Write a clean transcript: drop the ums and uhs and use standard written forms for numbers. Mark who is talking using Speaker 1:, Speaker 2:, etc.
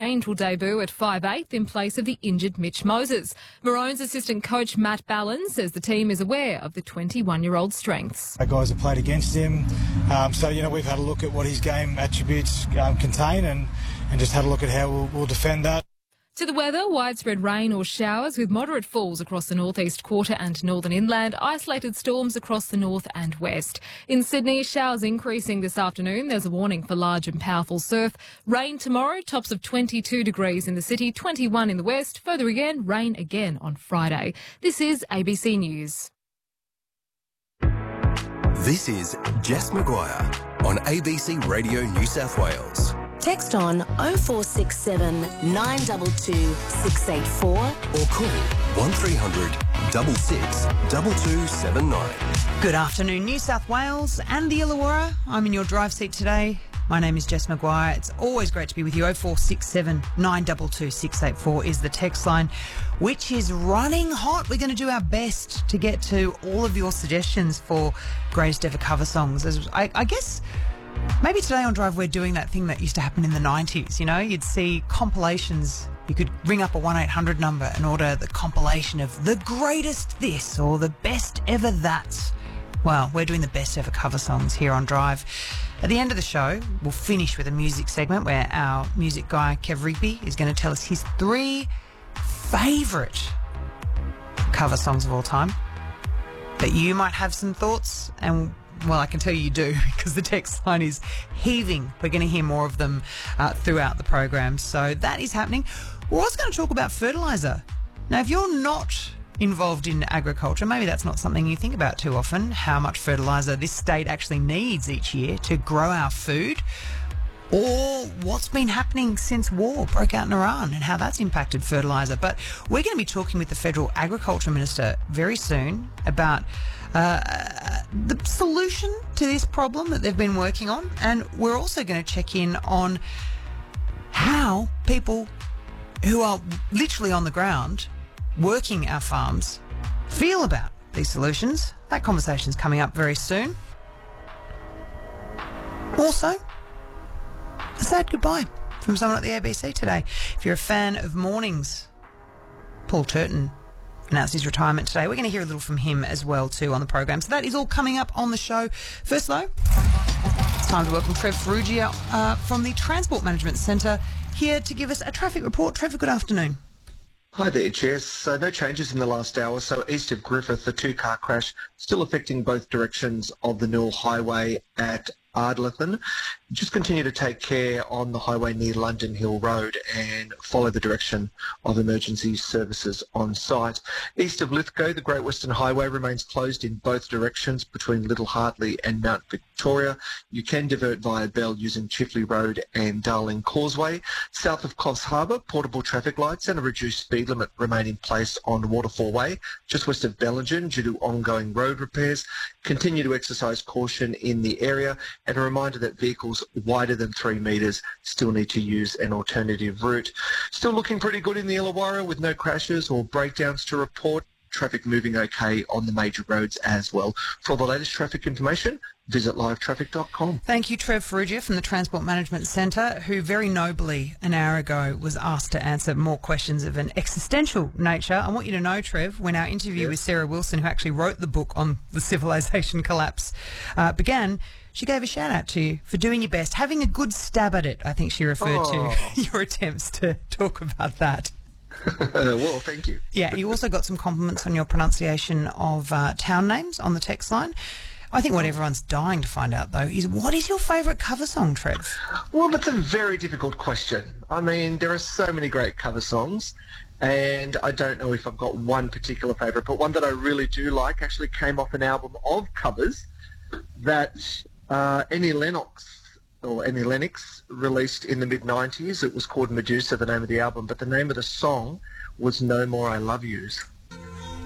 Speaker 1: Change will debut at 5'8" in place of the injured Mitch Moses. Maroons assistant coach Matt Ballin says the team is aware of the 21-year-old's strengths.
Speaker 2: Our guys have played against him, so we've had a look at what his game attributes contain and just had a look at how we'll defend that.
Speaker 1: To the weather, widespread rain or showers with moderate falls across the northeast quarter and northern inland, isolated storms across the north and west. In Sydney, showers increasing this afternoon. There's a warning for large and powerful surf. Rain tomorrow, tops of 22 degrees in the city, 21 in the west. Further again, rain again on Friday. This is ABC News.
Speaker 3: This is Jess Maguire on ABC Radio New South Wales.
Speaker 4: Text on 0467 922 684
Speaker 3: or call 1300 66 2279.
Speaker 5: Good afternoon, New South Wales and the Illawarra. I'm in your drive seat today. My name is Jess Maguire. It's always great to be with you. 0467 922 684 is the text line, which is running hot. We're going to do our best to get to all of your suggestions for greatest ever cover songs. I guess maybe today on Drive we're doing that thing that used to happen in the 90s. You'd see compilations. You could ring up a 1-800 number and order the compilation of the greatest this or the best ever that. Well, we're doing the best ever cover songs here on Drive. At the end of the show, we'll finish with a music segment where our music guy, Kev Rigby, is going to tell us his 3 favourite cover songs of all time. But you might have some thoughts, and well, I can tell you do, because the text line is heaving. We're going to hear more of them throughout the program. So that is happening. We're also going to talk about fertiliser. Now, if you're not involved in agriculture, maybe that's not something you think about too often, how much fertiliser this state actually needs each year to grow our food, or what's been happening since war broke out in Iran and how that's impacted fertiliser. But we're going to be talking with the Federal Agriculture Minister very soon about the solution to this problem that they've been working on, and we're also going to check in on how people who are literally on the ground working our farms feel about these solutions. That conversation's coming up very soon. Also, a sad goodbye from someone at the ABC today. If you're a fan of mornings, Paul Turton announced his retirement today. We're going to hear a little from him as well too on the program. So that is all coming up on the show. First though, it's time to welcome Trev Ferrugia from the Transport Management Centre here to give us a traffic report. Trevor, good afternoon.
Speaker 6: Hi there, Jess. No changes in the last hour. So east of Griffith, the 2-car crash still affecting both directions of the Newell Highway at Ardlethan. Just continue to take care on the highway near London Hill Road and follow the direction of emergency services on site. East of Lithgow, the Great Western Highway remains closed in both directions between Little Hartley and Mount Victoria. You can divert via Bell using Chifley Road and Darling Causeway. South of Coffs Harbour, portable traffic lights and a reduced speed limit remain in place on Waterfall Way, just west of Bellingen due to ongoing road repairs. Continue to exercise caution in the area, and a reminder that vehicles wider than 3 metres still need to use an alternative route. Still looking pretty good in the Illawarra with no crashes or breakdowns to report. Traffic moving okay on the major roads as well. For all the latest traffic information, visit livetraffic.com.
Speaker 5: Thank you, Trev Ferrugia from the Transport Management Centre, who very nobly an hour ago was asked to answer more questions of an existential nature. I want you to know, Trev, when our interview with Sarah Wilson, who actually wrote the book on the civilization collapse, began, she gave a shout out to you for doing your best, having a good stab at it, I think she referred to your attempts to talk about that.
Speaker 6: Well, thank you.
Speaker 5: Yeah, you also got some compliments on your pronunciation of town names on the text line. I think what everyone's dying to find out, though, is what is your favourite cover song, Trev?
Speaker 6: Well, that's a very difficult question. I mean, there are so many great cover songs, and I don't know if I've got one particular favourite, but one that I really do like actually came off an album of covers that Annie Lennox released in the mid-90s. It was called Medusa, the name of the album, but the name of the song was No More I Love Yous.